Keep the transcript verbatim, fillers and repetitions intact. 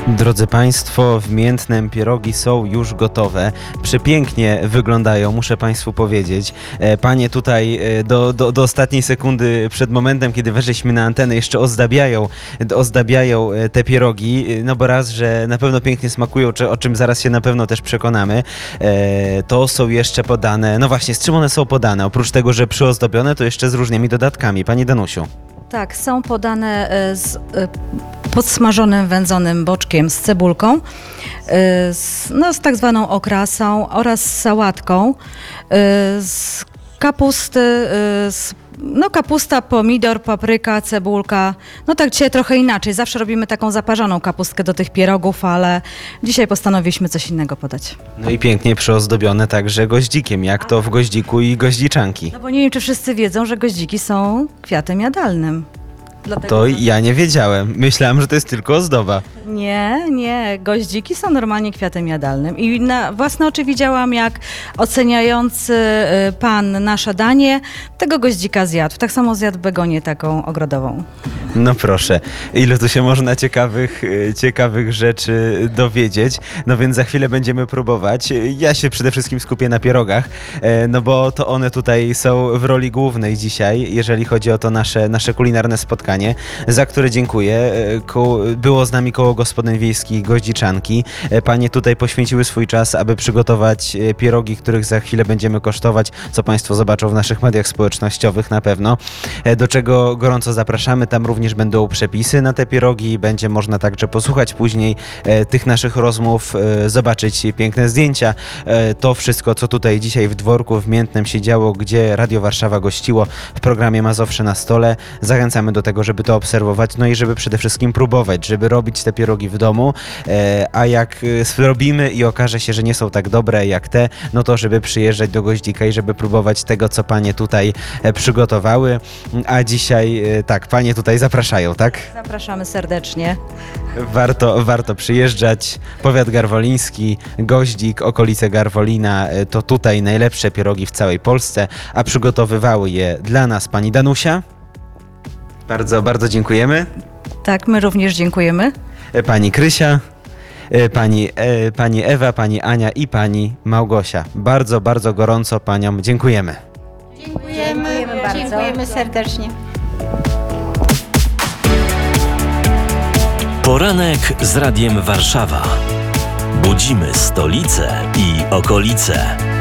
Drodzy Państwo, w Miętnem pierogi są już gotowe. Przepięknie wyglądają, muszę Państwu powiedzieć. E, Panie tutaj e, do, do, do ostatniej sekundy przed momentem, kiedy weszliśmy na antenę, jeszcze ozdabiają, ozdabiają e, te pierogi. E, No bo raz, że na pewno pięknie smakują, czy, o czym zaraz się na pewno też przekonamy. E, To są jeszcze podane, no właśnie, z czym one są podane? Oprócz tego, że przyozdobione, to jeszcze z różnymi dodatkami. Pani Danusiu. Tak, są podane e, z e, podsmażonym, wędzonym boczkiem z cebulką, e, z, no, z tak zwaną okrasą oraz z sałatką, e, z kapusty, e, z, no kapusta, pomidor, papryka, cebulka. No tak dzisiaj trochę inaczej. Zawsze robimy taką zaparzoną kapustkę do tych pierogów, ale dzisiaj postanowiliśmy coś innego podać. No i pięknie przyozdobione także goździkiem, jak to w goździku i goździczanki. No bo nie wiem, czy wszyscy wiedzą, że goździki są kwiatem jadalnym. Dlatego To ja nie wiedziałem. Myślałem, że to jest tylko ozdoba. Nie, nie. Goździki są normalnie kwiatem jadalnym. I na własne oczy widziałam, jak oceniający y, pan nasze danie tego goździka zjadł. Tak samo zjadł begonię taką ogrodową. No proszę, ile tu się można ciekawych, e, ciekawych rzeczy dowiedzieć. No więc za chwilę będziemy próbować. Ja się przede wszystkim skupię na pierogach, e, no bo to one tutaj są w roli głównej dzisiaj, jeżeli chodzi o to nasze, nasze kulinarne spotkanie, za które dziękuję. E, Ko- było z nami koło gospodyń wiejskich Goździczanki. E, Panie tutaj poświęciły swój czas, aby przygotować e, pierogi, których za chwilę będziemy kosztować, co Państwo zobaczą w naszych mediach społecznościowych na pewno. E, Do czego gorąco zapraszamy. Tam również będą przepisy na te pierogi. Będzie można także posłuchać później e, tych naszych rozmów, e, zobaczyć piękne zdjęcia. E, to wszystko, co tutaj dzisiaj w dworku w Miętnem się działo, gdzie Radio Warszawa gościło w programie Mazowsze na stole. Zachęcamy do tego, żeby to obserwować, no i żeby przede wszystkim próbować, żeby robić te pierogi w domu, e, a jak e, robimy i okaże się, że nie są tak dobre jak te, no to żeby przyjeżdżać do Goździka i żeby próbować tego, co panie tutaj e, przygotowały. A dzisiaj, e, tak, panie tutaj zapraszają, tak? Zapraszamy serdecznie. Warto, warto przyjeżdżać. Powiat garwoliński, Goździk, okolice Garwolina, e, to tutaj najlepsze pierogi w całej Polsce, a przygotowywały je dla nas pani Danusia. Bardzo, bardzo dziękujemy. Tak, my również dziękujemy. E, Pani Krysia, e, pani, e, pani Ewa, pani Ania i pani Małgosia. Bardzo, bardzo gorąco paniom dziękujemy. Dziękujemy, Dziękujemy bardzo. dziękujemy serdecznie. Poranek z Radiem Warszawa. Budzimy stolicę i okolice.